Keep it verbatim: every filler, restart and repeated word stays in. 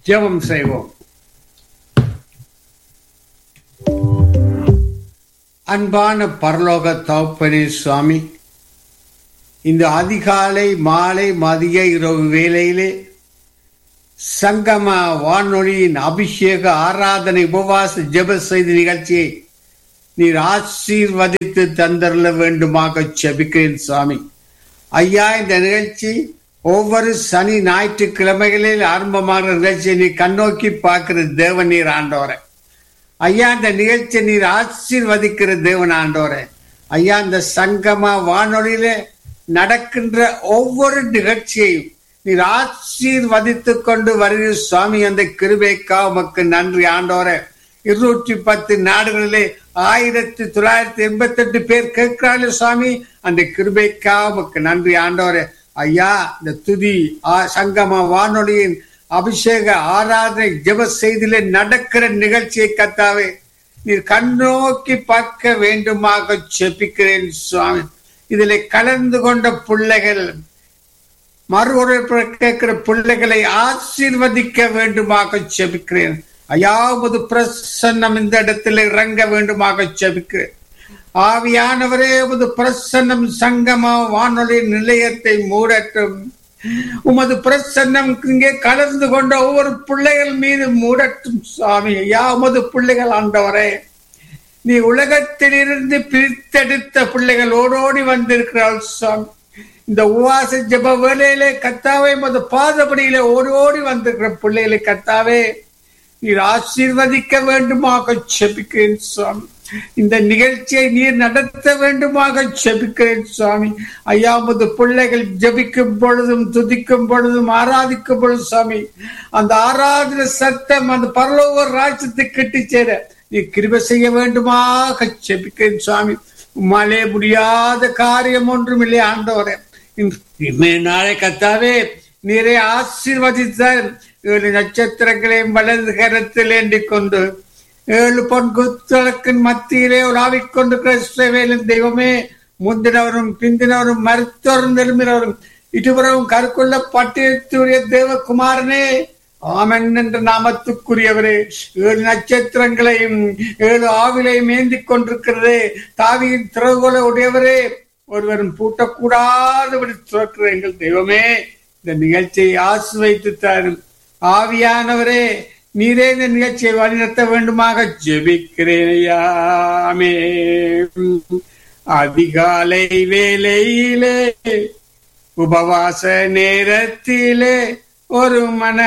ஜெபம் செய்வோம். அன்பான பரலோக தகப்பனே சுவாமி, இந்த அதிகாலை மாலை மதிய இரவு வேளையிலே சங்கம வானொலியின் அபிஷேக ஆராதனை உபவாச ஜெப செய்தி நிகழ்ச்சியை நீர் ஆசீர்வதித்து தந்தரல வேண்டுமாக ஜெபிக்கிறேன் சுவாமி. ஐயா, இந்த நிகழ்ச்சி ஒவ்வொரு சனி ஞாயிற்றுக்கிழமைகளில் ஆரம்பமான நிகழ்ச்சியை நீ கண்ணோக்கி பார்க்கிற தேவன் நீர் ஆண்டவரே. ஐயா, இந்த நிகழ்ச்சியை நீர் ஆசீர்வதிக்கிற தேவன் ஆண்டவரே. ஐயா, இந்த சங்கம வானொலியிலே நடக்கின்ற ஒவ்வொரு நிகழ்ச்சியையும் நீர் ஆசீர்வதித்து கொண்டு வருகிற சுவாமி. அந்த கிருபைக்கா உமக்கு நன்றி ஆண்டவரே. இருநூற்றி பத்து நாடுகளிலே ஆயிரத்தி தொள்ளாயிரத்தி எண்பத்தி எட்டு பேர் கேட்கிறார்கள் சுவாமி. அந்த கிருபைக்கா உமக்கு நன்றி ஆண்டவரே. ஐயா, இந்த துதி சங்கம வானொலியின் அபிஷேக ஆராதனை ஜெப செய்தியிலே நடக்கிற நிகழ்ச்சியை கர்த்தாவே நீர் கண்ணோக்கி பார்க்க வேண்டுமாக ஜெபிக்கிறேன் சுவாமி. இதில் கலந்து கொண்ட பிள்ளைகள், மறு கேட்கிற பிள்ளைகளை ஆசீர்வதிக்க வேண்டுமாக ஜெபிக்கிறேன். ஐயா, உமது பிரசன்னம் இந்த இடத்துல இறங்க வேண்டுமாக ஜெபிக்கிறேன். ஆவியானவரே, உமது பிரசன்னம் சங்கம வானொலி நிலையத்தை மூடட்டும். உமது பிரசன்னம் இங்கே கலந்து கொண்ட ஒவ்வொரு பிள்ளைகள் மீது மூடட்டும் சுவாமி. ஐயா, உமது பிள்ளைகள் ஆண்டவரே, நீ உலகத்தில் இருந்து பிரித்தெடுத்த பிள்ளைகள் ஓடோடி வந்திருக்கிறாள் சுவாமி. இந்த உவாச ஜெப வேளையிலே கர்த்தாவே, உமது பாதபடியிலே ஓடி ஓடி வந்திருக்கிற பிள்ளைகளை கர்த்தாவே நீர் ஆசீர்வதிக்க வேண்டுமாக ஜெபிக்கிறேன் சுவாமி. இந்த நிகழ்ச்சியை நீர் நடத்த வேண்டுமாக ஜெபிக்கிறேன் சுவாமி. ஐயா, உமது பிள்ளைகள் ஜெபிக்கும் பொழுதும் துதிக்கும் பொழுதும் ஆராதிக்கும் பொழுது சுவாமி, அந்த ஆராதனை சத்தம் அந்த பரலோக ராஜ்யத்தை கட்டி சேர நீ கிருபை செய்ய வேண்டுமாக ஜெபிக்கிறேன் சுவாமி. உம்மாலே முடியாத காரியம் ஒன்றும் இல்லை ஆண்டவரே. நாளை கர்த்தாவே நீரை ஆசீர்வதித்தார். ஏழு நட்சத்திரங்களையும் வலது கரத்தில் ஏந்திக் கொண்டு ஏழு பொன் குத்தளக்கின் மத்தியிலே உலாவிக் கொண்டிருக்கிற இஸ்ரவேலின் தெய்வமே, முந்தினவரும் பிந்தினவரும் மருத்துவரும் நிரும்பினவரும் இருவரும் கருக்குள்ள பட்டியத்துடைய தேவகுமாரனே, ஆமென் என்ற நாமத்துக்குரியவரே, ஏழு நட்சத்திரங்களையும் ஏழு ஆவிலையும் ஏந்திக் கொண்டிருக்கிறதே, தாவியின் திறவுகோலை உடையவரே, ஒருவரும் பூட்டக்கூடாதபடி துறக்கிற எங்கள் தெய்வமே, இந்த நிகழ்ச்சியை ஆசீர்வதித்து தாரும். ஆவியானவரே, நீரே இந்த நிகழ்ச்சியை வழிநடத்த வேண்டுமாக ஜெபிக்கிறேன். அதிகாலை வேளையிலே உபவாச நேரத்திலே ஒரு மன